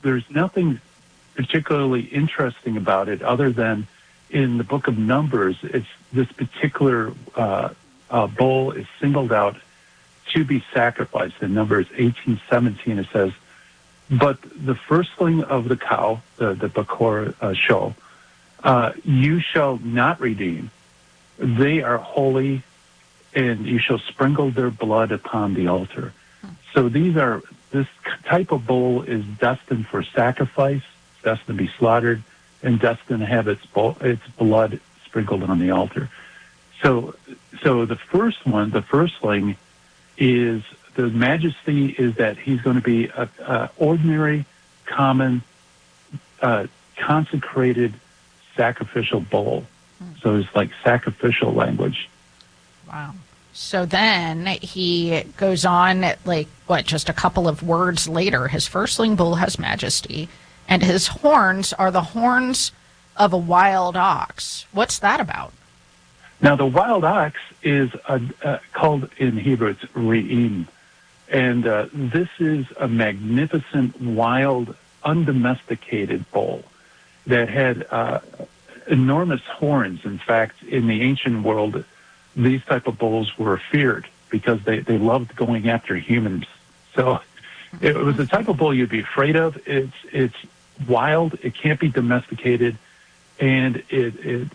there's nothing particularly interesting about it other than in the book of Numbers, it's this particular bull is singled out to be sacrificed. In Numbers 18:17, it says, "But the firstling of the cow, the Bakor show, you shall not redeem. They are holy, and you shall sprinkle their blood upon the altar." So this type of bull is destined for sacrifice, destined to be slaughtered, and destined to have its blood sprinkled on the altar. So the first one, the firstling, is the majesty is that he's going to be a ordinary, common, consecrated, sacrificial bull. So it's like sacrificial language. Wow. So then he goes on, like, just a couple of words later, his firstling bull has majesty, and his horns are the horns of a wild ox. What's that about? Now, the wild ox is called in Hebrew, it's re'im. And this is a magnificent, wild, undomesticated bull that had enormous horns. In fact, in the ancient world, these type of bulls were feared because they loved going after humans. So it was the type of bull you'd be afraid of. It's wild. It can't be domesticated, and it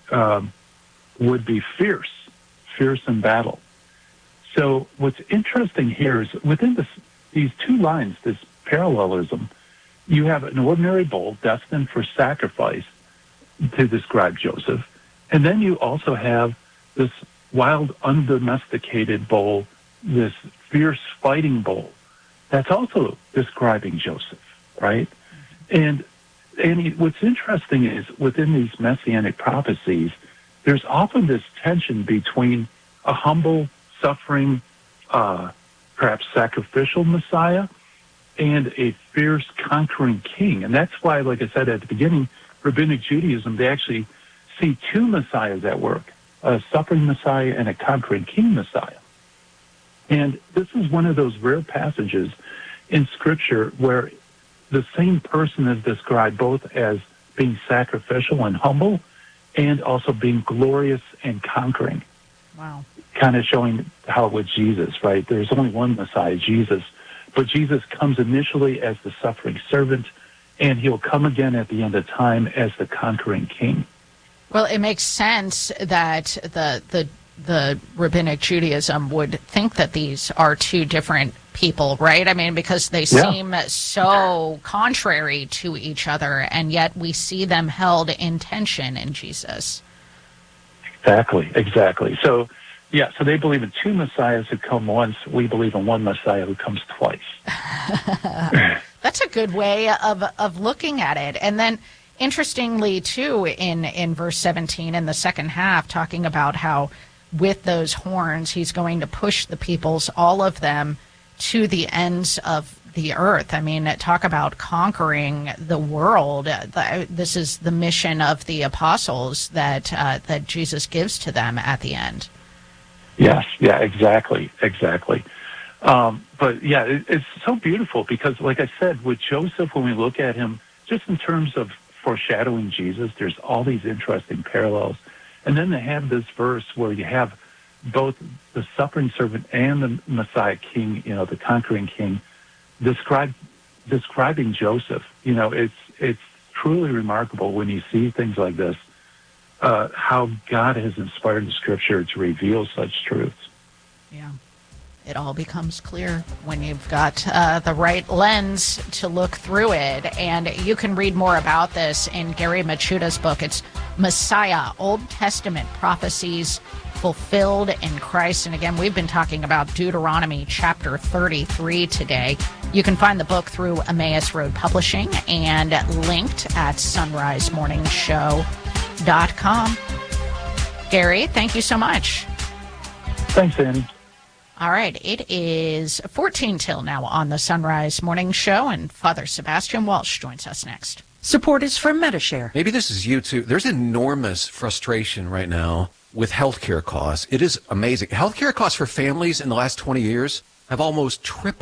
would be fierce in battle. So what's interesting here is within these two lines, this parallelism, you have an ordinary bull destined for sacrifice to describe Joseph, and then you also have this wild, undomesticated bull, this fierce fighting bull, that's also describing Joseph, right? And what's interesting is within these messianic prophecies, there's often this tension between a humble, suffering, perhaps sacrificial Messiah and a fierce, conquering king. And that's why, like I said at the beginning, Rabbinic Judaism, they actually see two Messiahs at work, a suffering Messiah and a conquering king Messiah. And this is one of those rare passages in Scripture where the same person is described both as being sacrificial and humble and also being glorious and conquering. Wow. Kind of showing how with Jesus, right? There's only one Messiah, Jesus. But Jesus comes initially as the suffering servant, and he'll come again at the end of time as the conquering king. Well, it makes sense that the Rabbinic Judaism would think that these are two different people, right? I mean, because they seem so contrary to each other, and yet we see them held in tension in Jesus. Exactly. So they believe in two Messiahs who come once. We believe in one Messiah who comes twice. That's a good way of looking at it. And then, interestingly, too, in verse 17, in the second half, talking about how with those horns, he's going to push the peoples, all of them, to the ends of the earth. I mean, talk about conquering the world. This is the mission of the apostles that Jesus gives to them at the end. Yes, exactly. But it's so beautiful because, like I said, with Joseph, when we look at him, just in terms of foreshadowing Jesus, there's all these interesting parallels. And then they have this verse where you have both the suffering servant and the Messiah king, the conquering king, describing Joseph. It's truly remarkable when you see things like this, how God has inspired the Scripture to reveal such truths. Yeah. It all becomes clear when you've got the right lens to look through it. And you can read more about this in Gary Michuda's book. It's Messiah, Old Testament Prophecies Fulfilled in Christ. And again, we've been talking about Deuteronomy chapter 33 today. You can find the book through Emmaus Road Publishing and linked at sunrisemorningshow.com. Gary, thank you so much. Thanks, Annie. All right, it is 14 till now on the Sunrise Morning Show, and Father Sebastian Walsh joins us next. Support is from Medi-Share. Maybe this is you too. There's enormous frustration right now with healthcare costs. It is amazing. Healthcare costs for families in the last 20 years have almost tripled.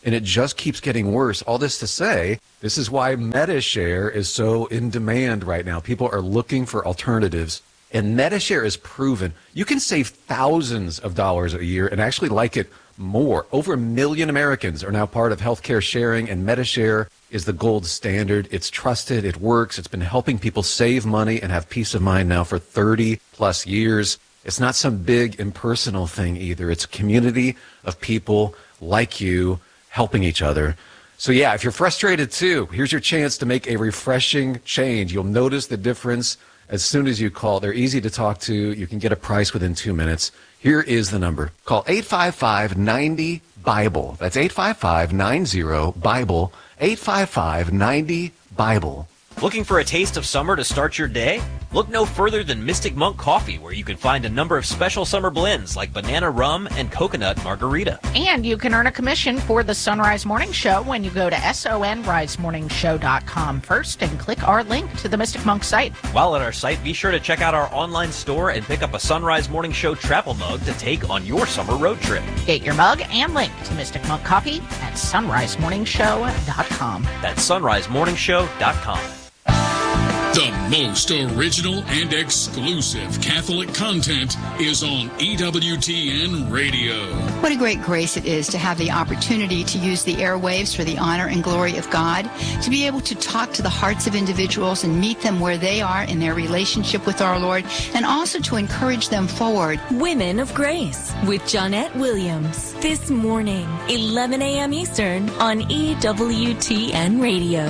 and it just keeps getting worse. All this to say, this is why Medi-Share is so in demand right now. People are looking for alternatives, and Medi-Share is proven. You can save thousands of dollars a year and actually like it more. Over 1 million Americans are now part of healthcare sharing, and Medi-Share is the gold standard. It's trusted. It works. It's been helping people save money and have peace of mind now for 30 plus years. It's not some big impersonal thing either. It's a community of people like you helping each other. So yeah, if you're frustrated too, here's your chance to make a refreshing change. You'll notice the difference as soon as you call. They're easy to talk to. You can get a price within 2 minutes. Here is the number. Call 855-90-BIBLE. That's 855-90-BIBLE. 855-90-BIBLE. Looking for a taste of summer to start your day? Look no further than Mystic Monk Coffee, where you can find a number of special summer blends like banana rum and coconut margarita. And you can earn a commission for the Sunrise Morning Show when you go to sonrisemorningshow.com first and click our link to the Mystic Monk site. While at our site, be sure to check out our online store and pick up a Sunrise Morning Show travel mug to take on your summer road trip. Get your mug and link to Mystic Monk Coffee at sonrisemorningshow.com. That's sonrisemorningshow.com. The most original and exclusive Catholic content is on EWTN Radio. What a great grace it is to have the opportunity to use the airwaves for the honor and glory of God, to be able to talk to the hearts of individuals and meet them where they are in their relationship with our Lord, and also to encourage them forward. Women of Grace with Johnette Williams. This morning, 11 a.m. Eastern on EWTN Radio.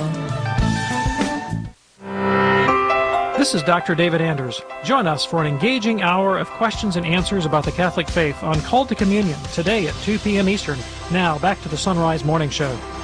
This is Dr. David Anders. Join us for an engaging hour of questions and answers about the Catholic faith on Call to Communion today at 2 p.m. Eastern. Now, back to the Sunrise Morning Show.